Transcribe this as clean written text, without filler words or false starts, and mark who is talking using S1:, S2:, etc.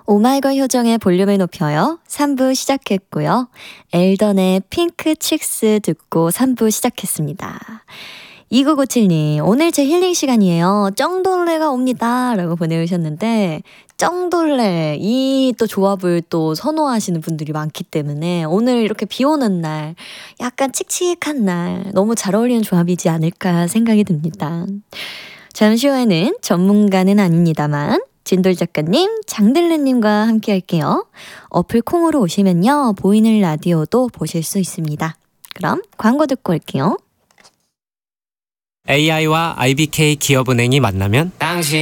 S1: 오마이걸 효정의 볼륨을 높여요. 3부 시작했고요. 엘던의 핑크 칙스 듣고 3부 시작했습니다. 2997님, 오늘 제 힐링 시간이에요. 쩡돌레가 옵니다. 라고 보내주셨는데, 쩡돌레, 이 또 조합을 또 선호하시는 분들이 많기 때문에 오늘 이렇게 비 오는 날, 약간 칙칙한 날, 너무 잘 어울리는 조합이지 않을까 생각이 듭니다. 잠시 후에는 전문가는 아닙니다만, 진돌 작가님, 장들레님과 함께 할게요. 어플 콩으로 오시면요, 보이는 라디오도 보실 수 있습니다. 그럼 광고 듣고 올게요.
S2: AI와 IBK 기업은행이 만나면 당신